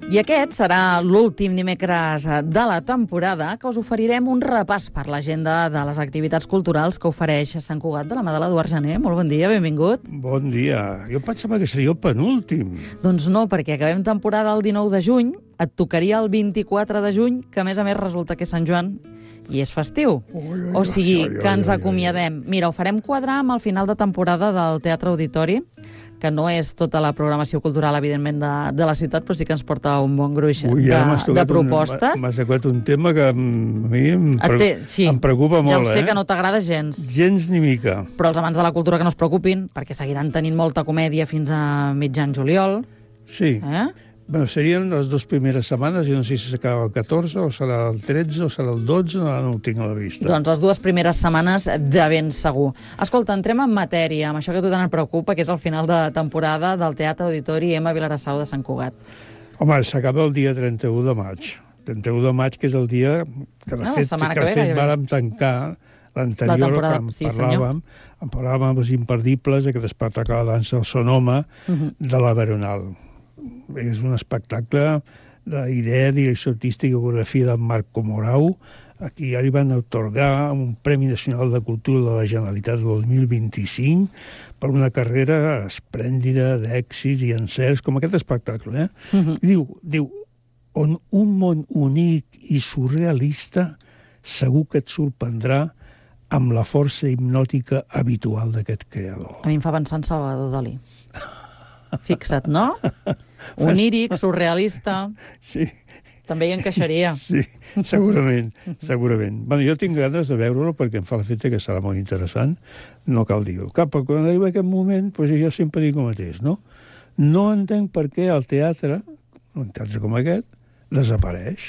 I aquest serà l'últim dimecres de la temporada que us oferirem un repàs per l'agenda de les activitats culturals que ofereix Sant Cugat de la mà de l'Eduard Gené. Molt bon dia, benvingut. Bon dia. Jo pensava que seria el penúltim. Doncs no, perquè acabem temporada el 19 de juny, et tocaria el 24 de juny, que a més és que és Sant Joan i és festiu. O sigui, que ens acomiadem. Mira, ho farem quadrar amb el final de temporada del Teatre Auditori, que no és tota la programació cultural, evidentment, de la ciutat, però sí que ens porta un bon gruix de propostes. M'has tocat un tema que a mi em preocupa molt. Ja ho sé que no t'agrada gens. Gens ni mica. Però els amants de la cultura que no es preocupin, perquè seguiran tenint molta comèdia fins a mitjan juliol. Sí. Bueno, serien les 2 primeres setmanes, jo no sé si s'acaba el 14, o serà el 13, o serà el 12, no ho tinc a la vista. Doncs les 2 primeres setmanes de ben segur. Escolta, entrem en matèria, amb això que a tu tant et preocupa, que és el final de temporada del Teatre Auditori Emma Vilarassau de Sant Cugat. Home, s'acaba el dia 31 de maig. 31 de maig, que és el dia que, de fet, vàrem tancar l'anterior, que en parlàvem amb els imperdibles, aquest espectacle de dansa al Sonoma de la Veronal. És un espectacle d'idea, direcció artística i coreografia de Marco Morau. Aquí ja li van atorgar un Premi Nacional de Cultura de la Generalitat del 2025 per una carrera esplèndida d'èxits i encerts, com aquest espectacle. Diu, on un món únic i surrealista segur que et sorprendrà amb la força hipnòtica habitual d'aquest creador. A mi em fa pensar en Salvador Dalí. Fixa't, no? Oníric, surrealista... Sí. També hi encaixaria. Sí, segurament. Bueno, jo tinc ganes de veure-lo perquè em fa l'efecte que serà molt interessant. No cal dir-ho. Però quan arriba aquest moment, doncs jo sempre dic el mateix, no? No entenc per què el teatre, un teatre com aquest, desapareix.